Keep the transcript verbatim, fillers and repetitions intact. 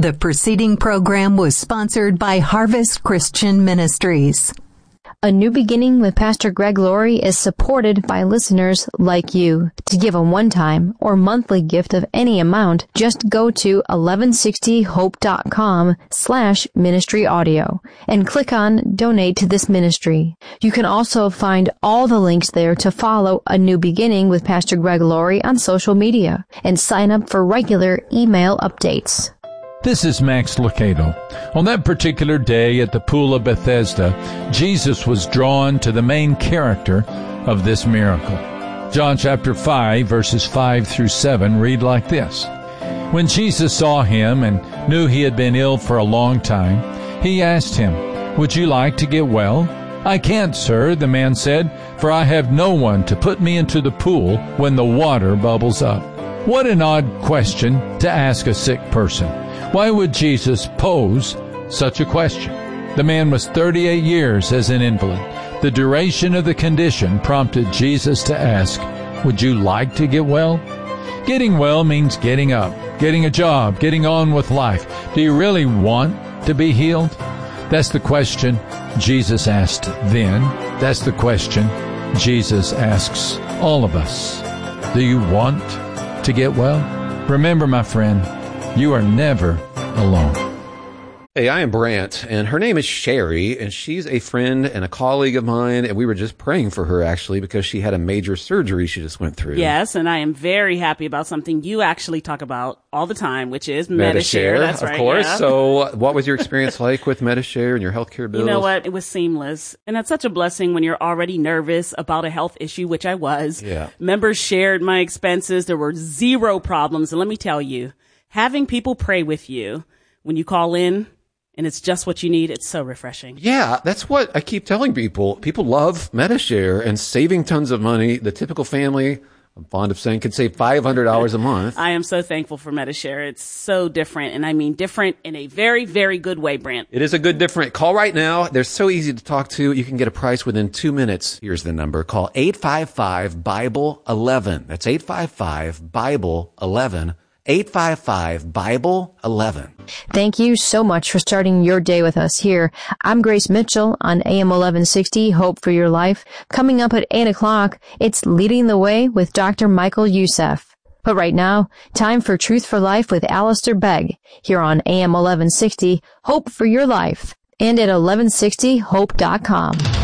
The preceding program was sponsored by Harvest Christian Ministries. A New Beginning with Pastor Greg Laurie is supported by listeners like you. To give a one-time or monthly gift of any amount, just go to eleven sixty hope dot com slash ministry audio and click on Donate to this ministry. You can also find all the links there to follow A New Beginning with Pastor Greg Laurie on social media and sign up for regular email updates. This is Max Lucado. On that particular day at the Pool of Bethesda, Jesus was drawn to the main character of this miracle. John chapter five, verses five through seven read like this. When Jesus saw him and knew he had been ill for a long time, he asked him, "Would you like to get well?" "I can't, sir," the man said, "for I have no one to put me into the pool when the water bubbles up." What an odd question to ask a sick person. Why would Jesus pose such a question? The man was thirty-eight years as an invalid. The duration of the condition prompted Jesus to ask, "Would you like to get well?" Getting well means getting up, getting a job, getting on with life. Do you really want to be healed? That's the question Jesus asked then. That's the question Jesus asks all of us. Do you want to get well? Remember, my friend, you are never alone. Hey, I am Brant, and her name is Sherry, and she's a friend and a colleague of mine, and we were just praying for her, actually, because she had a major surgery she just went through. Yes, and I am very happy about something you actually talk about all the time, which is Medi-Share. Medi-Share, That's of right, course. yeah. So what was your experience like with Medi-Share and your healthcare bills? You know what? It was seamless. And that's such a blessing when you're already nervous about a health issue, which I was. Yeah. Members shared my expenses. There were zero problems. And let me tell you, having people pray with you when you call in and it's just what you need, it's so refreshing. Yeah, that's what I keep telling people. People love Medi-Share and saving tons of money. The typical family, I'm fond of saying, could save five hundred dollars a month. I am so thankful for Medi-Share. It's so different, and I mean different in a very, very good way, Brant. It is a good different. Call right now. They're so easy to talk to. You can get a price within two minutes. Here's the number. Call eight five five Bible eleven. That's eight five five Bible eleven. eight five five Bible eleven. Thank you so much for starting your day with us here. I'm Grace Mitchell on A M eleven sixty, Hope for Your Life. Coming up at eight o'clock, it's Leading the Way with Doctor Michael Youssef. But right now, time for Truth for Life with Alistair Begg here on A M eleven sixty, Hope for Your Life, and at eleven sixty hope dot com.